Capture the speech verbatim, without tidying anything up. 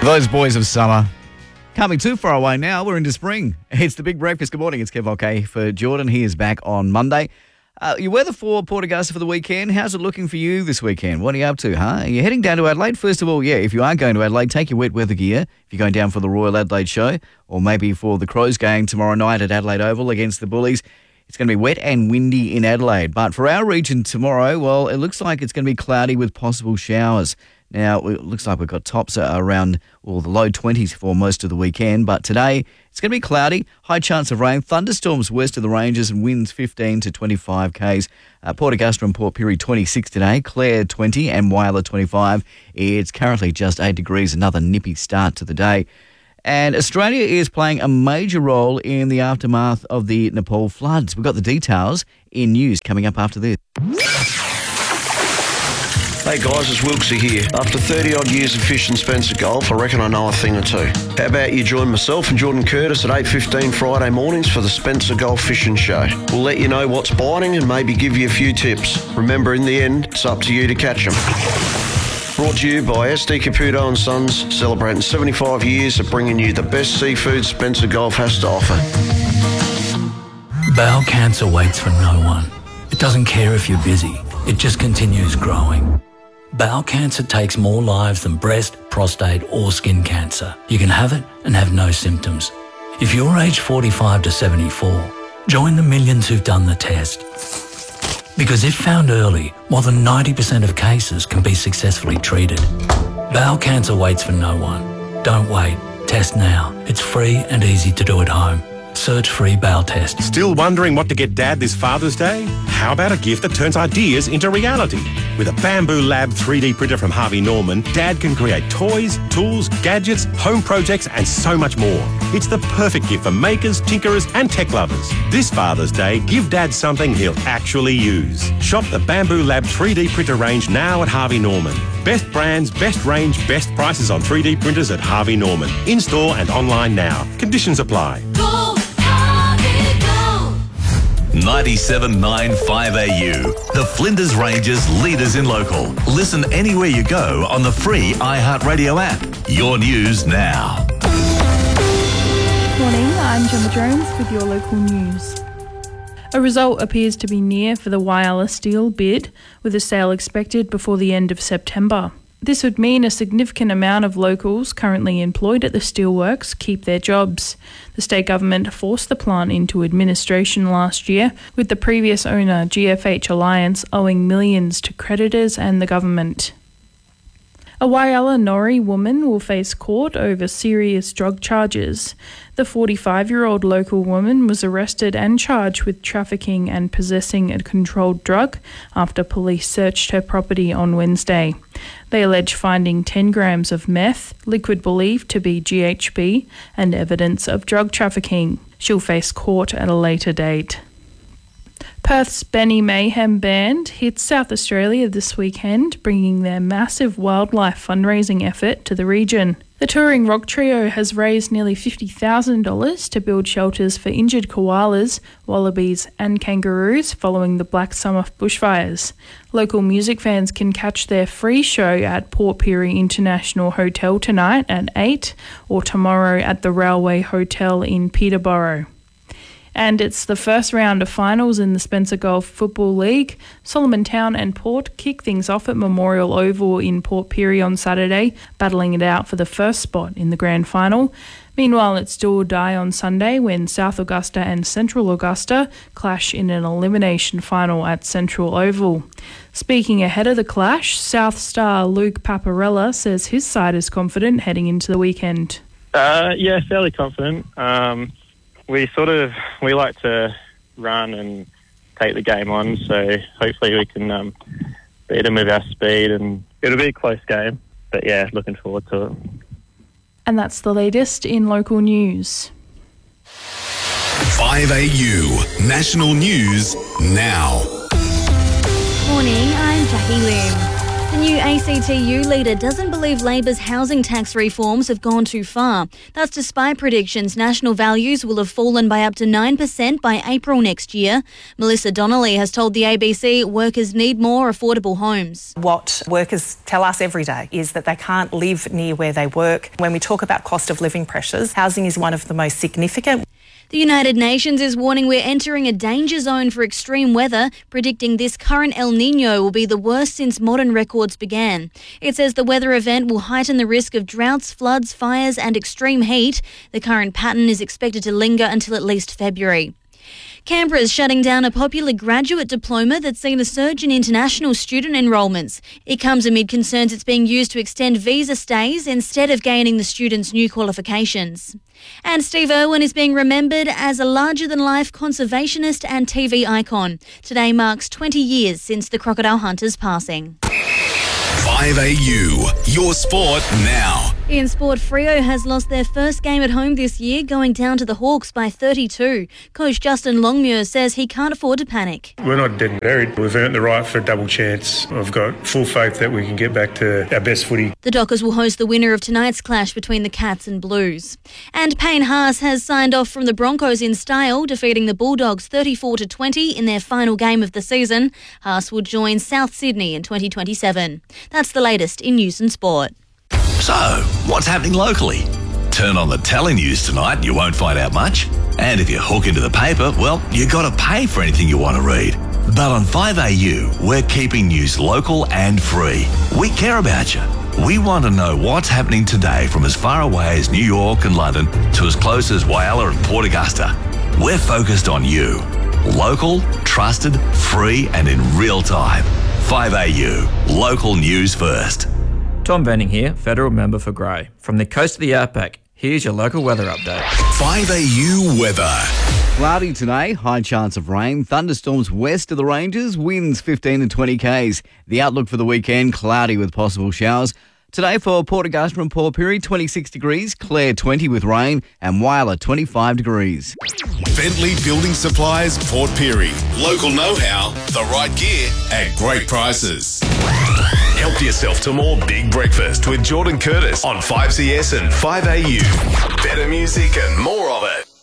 Those boys of summer. Can't be too far away now. We're into spring. It's the Big Breakfast. Good morning. It's Kev Okay for Jordan. He is back on Monday. Uh, your weather for Port Augusta for the weekend. How's it looking for you this weekend? What are you up to, huh? Are you heading down to Adelaide? First of all, yeah, if you are going to Adelaide, take your wet weather gear. If you're going down for the Royal Adelaide Show or maybe for the Crows game tomorrow night at Adelaide Oval against the Bullies, it's going to be wet and windy in Adelaide. But for our region tomorrow, well, it looks like it's going to be cloudy with possible showers. Now, it looks like we've got tops around well, the low twenties for most of the weekend, but today it's going to be cloudy, high chance of rain, thunderstorms west of the ranges and winds fifteen to twenty-five kays. Uh, Port Augusta and Port Pirie twenty-six today, Clare twenty and Whyalla twenty-five. It's currently just eight degrees, another nippy start to the day. And Australia is playing a major role in the aftermath of the Nepal floods. We've got the details in news coming up after this. Hey guys, it's Wilksy here. After thirty odd years of fishing Spencer Gulf, I reckon I know a thing or two. How about you join myself and Jordan Curtis at eight fifteen Friday mornings for the Spencer Gulf Fishing Show. We'll let you know what's biting and maybe give you a few tips. Remember, in the end, it's up to you to catch them. Brought to you by S D Caputo and Sons, celebrating seventy-five years of bringing you the best seafood Spencer Gulf has to offer. Bowel cancer waits for no one. It doesn't care if you're busy. It just continues growing. Bowel cancer takes more lives than breast, prostate or skin cancer. You can have it and have no symptoms. If you're aged forty-five to seventy-four, join the millions who've done the test. Because if found early, more than ninety percent of cases can be successfully treated. Bowel cancer waits for no one. Don't wait. Test now. It's free and easy to do at home. Search free bowel test. Still wondering what to get Dad this Father's Day? How about a gift that turns ideas into reality? With a Bamboo Lab three D printer from Harvey Norman, Dad can create toys, tools, gadgets, home projects and so much more. It's the perfect gift for makers, tinkerers and tech lovers. This Father's Day, give Dad something he'll actually use. Shop the Bamboo Lab three D printer range now at Harvey Norman. Best brands, best range, best prices on three D printers at Harvey Norman. In-store and online now. Conditions apply. Go, Harvey, go! ninety-seven point nine five A U, the Flinders Ranges leaders in local. Listen anywhere you go on the free iHeartRadio app. Your news now. Morning, I'm Gemma Jones with your local news. A result appears to be near for the Whyalla Steel bid, with a sale expected before the end of September. This would mean a significant amount of locals currently employed at the steelworks keep their jobs. The state government forced the plant into administration last year, with the previous owner, G F H Alliance, owing millions to creditors and the government. A Whyalla Norrie woman will face court over serious drug charges. The forty-five-year-old local woman was arrested and charged with trafficking and possessing a controlled drug after police searched her property on Wednesday. They allege finding ten grams of meth, liquid believed to be G H B, and evidence of drug trafficking. She'll face court at a later date. Perth's Benny Mayhem Band hits South Australia this weekend, bringing their massive wildlife fundraising effort to the region. The touring rock trio has raised nearly fifty thousand dollars to build shelters for injured koalas, wallabies and kangaroos following the Black Summer bushfires. Local music fans can catch their free show at Port Pirie International Hotel tonight at eight or tomorrow at the Railway Hotel in Peterborough. And it's the first round of finals in the Spencer Gulf Football League. Solomon Town and Port kick things off at Memorial Oval in Port Pirie on Saturday, battling it out for the first spot in the grand final. Meanwhile, it's do or die on Sunday when South Augusta and Central Augusta clash in an elimination final at Central Oval. Speaking ahead of the clash, South star Luke Paparella says his side is confident heading into the weekend. Uh, yeah, fairly confident. Um... We sort of, we like to run and take the game on, so hopefully we can um, beat them with our speed, and it'll be a close game, but yeah, looking forward to it. And that's the latest in local news. five A U, national news now. Morning, I'm Jackie Lim. The new A C T U leader doesn't believe Labor's housing tax reforms have gone too far. That's despite predictions national values will have fallen by up to nine percent by April next year. Melissa Donnelly has told the A B C workers need more affordable homes. What workers tell us every day is that they can't live near where they work. When we talk about cost of living pressures, housing is one of the most significant. The United Nations is warning we're entering a danger zone for extreme weather, predicting this current El Niño will be the worst since modern records began. It says the weather event will heighten the risk of droughts, floods, fires and extreme heat. The current pattern is expected to linger until at least February. Canberra is shutting down a popular graduate diploma that's seen a surge in international student enrolments. It comes amid concerns it's being used to extend visa stays instead of gaining the students' new qualifications. And Steve Irwin is being remembered as a larger-than-life conservationist and T V icon. Today marks twenty years since the crocodile hunter's passing. five A U, your sport now. In sport, Freo has lost their first game at home this year, going down to the Hawks by thirty-two. Coach Justin Longmuir says he can't afford to panic. We're not dead and buried. We've earned the right for a double chance. I've got full faith that we can get back to our best footy. The Dockers will host the winner of tonight's clash between the Cats and Blues. And Payne Haas has signed off from the Broncos in style, defeating the Bulldogs thirty-four to twenty in their final game of the season. Haas will join South Sydney in twenty twenty-seven. That's the latest in news and sport. So, what's happening locally? Turn on the telenews tonight and you won't find out much. And if you hook into the paper, well, you got to pay for anything you want to read. But on five A U, we're keeping news local and free. We care about you. We want to know what's happening today from as far away as New York and London to as close as Whyalla and Port Augusta. We're focused on you. Local, trusted, free and in real time. five A U, local news first. Tom Benning here, Federal Member for Grey. From the coast of the Outback, here's your local weather update. five A U weather. Cloudy today, high chance of rain, thunderstorms west of the ranges, winds fifteen to twenty k's. The outlook for the weekend, cloudy with possible showers. Today for Port Augusta and Port Pirie, twenty-six degrees, Clare twenty with rain and Whyalla twenty-five degrees. Bentley Building Supplies, Port Pirie. Local know-how, the right gear at great prices. Help yourself to more Big Breakfast with Jordan Curtis on five C S and five A U. Better music and more of it.